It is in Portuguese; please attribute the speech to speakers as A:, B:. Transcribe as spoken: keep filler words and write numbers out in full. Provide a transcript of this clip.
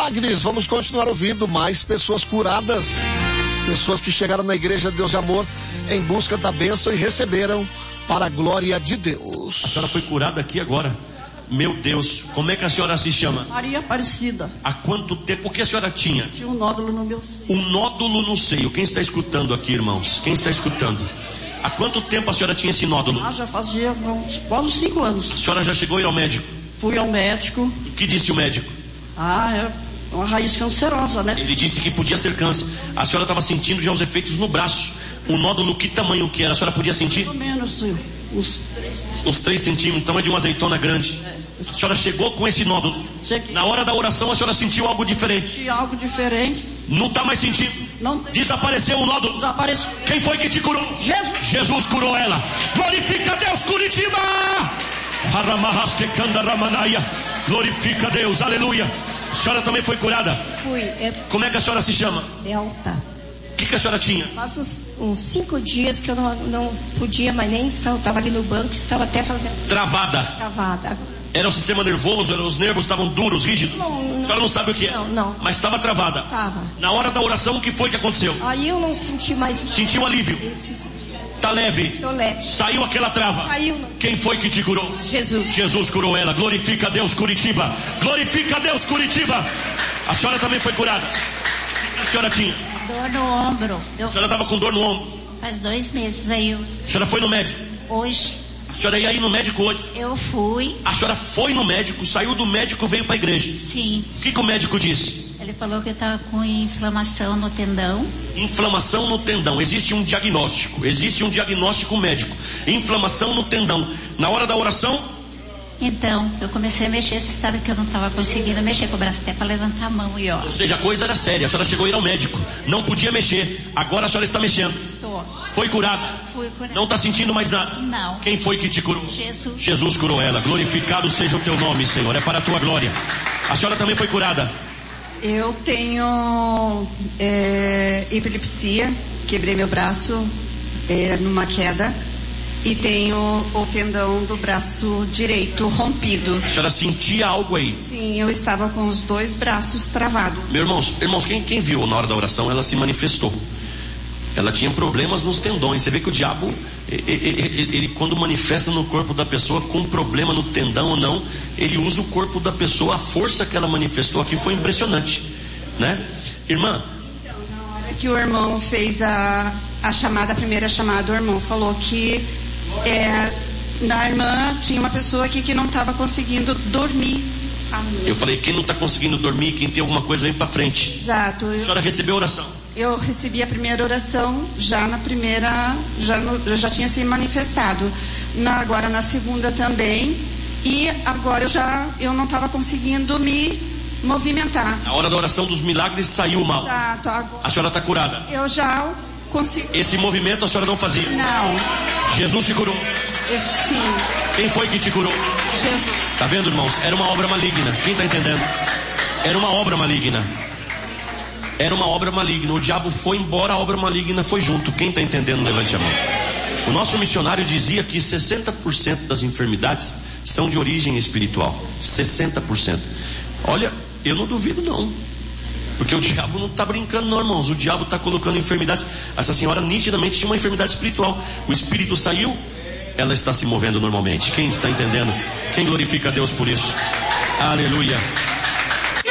A: milagres. Vamos continuar ouvindo mais pessoas curadas. Pessoas que chegaram na Igreja Deus de Amor em busca da bênção e receberam para a glória de Deus.
B: A senhora foi curada aqui agora. Meu Deus, como é que a senhora se chama?
C: Maria Aparecida.
B: Há quanto tempo? O que a senhora tinha?
C: Tinha um nódulo no meu seio.
B: Um nódulo no seio. Quem está escutando aqui, irmãos? Quem está escutando? Há quanto tempo a senhora tinha esse nódulo?
C: Ah, já fazia uns, quase cinco anos.
B: A senhora já chegou a ir ao médico?
C: Fui ao médico.
B: O que disse o médico?
C: Ah, é uma raiz cancerosa, né?
B: Ele disse que podia ser câncer. A senhora estava sentindo já os efeitos no braço. O nódulo, que tamanho que era? A senhora podia sentir?
C: Mais ou menos, sim. Uns três.
B: Uns três centímetros, tamanho de uma azeitona grande. A senhora chegou com esse nódulo.
C: Cheguei.
B: Na hora da oração a senhora sentiu algo diferente.
C: Tinha algo diferente.
B: Não está mais sentindo.
C: Não.
B: Desapareceu o nódulo.
C: Desapareceu.
B: Quem foi que te curou?
C: Jesus.
B: Jesus curou ela. Glorifica a Deus, Curitiba. Glorifica a Deus, aleluia. A senhora também foi curada?
D: Fui. É
B: Como é que a senhora se chama?
D: Delta.
B: O que, que a senhora tinha?
D: Faz uns, uns cinco dias que eu não, não podia mais nem estar. Eu estava ali no banco, estava até fazendo
B: Travada.
D: travada.
B: Era o sistema nervoso, era, os nervos estavam duros, rígidos?
D: Não, não.
B: A senhora não sabe o que é?
D: Não, não.
B: Mas estava travada.
D: Estava.
B: Na hora da oração, o que foi que aconteceu?
D: Aí eu não senti mais.
B: Sentiu alívio.
D: Eu fiz-
B: Tá leve.
D: Tô leve.
B: Saiu aquela trava.
D: Saiu. Não.
B: Quem foi que te curou?
D: Jesus.
B: Jesus curou ela. Glorifica a Deus, Curitiba. Glorifica a Deus, Curitiba. A senhora também foi curada. O que a senhora tinha?
E: Dor no ombro. Eu,
B: A senhora estava com dor no ombro.
E: faz dois meses aí. Eu,
B: A senhora foi no médico.
E: hoje
B: A senhora ia ir no médico hoje.
E: eu fui.
B: A senhora foi no médico, saiu do médico, veio para a igreja.
E: Sim.
B: O que, que o médico disse?
E: Ele falou que eu estava com inflamação no tendão.
B: Inflamação no tendão. Existe um diagnóstico. Existe um diagnóstico médico. Inflamação no tendão. Na hora da oração,
E: Então, eu comecei a mexer. Você sabe que eu não estava conseguindo mexer com o braço até para levantar a mão. E ó,
B: ou seja, a coisa era séria. A senhora chegou a ir ao médico. Não podia mexer. Agora a senhora está mexendo.
E: tô.
B: Foi curada.
E: Fui curada.
B: Não está sentindo mais nada.
E: Não.
B: Quem foi que te curou?
E: Jesus.
B: Jesus curou ela. Glorificado seja o teu nome, Senhor. É para a tua glória. A senhora também foi curada.
F: Eu tenho é, epilepsia, quebrei meu braço é, numa queda e tenho o tendão do braço direito rompido.
B: A senhora sentia algo aí?
F: Sim, eu estava com os dois braços travados.
B: Meus irmãos, irmãos, quem, quem viu na hora da oração, ela se manifestou. Ela tinha problemas nos tendões. Você vê que o diabo, ele, ele, ele quando manifesta no corpo da pessoa com problema no tendão ou não, ele usa o corpo da pessoa. A força que ela manifestou aqui foi impressionante, né? Irmã,
F: Então, na hora que o irmão fez a, a chamada, a primeira chamada, o irmão falou que é, na irmã tinha uma pessoa aqui que não estava conseguindo dormir. Ah,
B: eu falei, quem não está conseguindo dormir, quem tem alguma coisa, vem para frente.
F: Exato.
B: A
F: Eu,
B: senhora recebeu a oração.
F: eu recebi a primeira oração, já na primeira, já, no, já tinha se manifestado. Na, agora na segunda também. E agora eu já eu não estava conseguindo me movimentar.
B: Na hora da oração dos milagres saiu mal.
F: Exato. Agora
B: A senhora está curada.
F: eu já consigo.
B: Esse movimento a senhora não fazia.
F: Não.
B: Jesus te curou.
F: Esse, sim.
B: Quem foi que te curou?
F: Jesus.
B: Tá vendo, irmãos? Era uma obra maligna. Quem está entendendo? Era uma obra maligna. Era uma obra maligna. O diabo foi embora, a obra maligna foi junto. Quem está entendendo, levante a mão. O nosso missionário dizia que sessenta por cento das enfermidades são de origem espiritual. sessenta por cento. Olha, eu não duvido não. Porque o diabo não está brincando não, irmãos. O diabo está colocando enfermidades. Essa senhora nitidamente tinha uma enfermidade espiritual. O espírito saiu, ela está se movendo normalmente. Quem está entendendo? Quem glorifica a Deus por isso? Aleluia.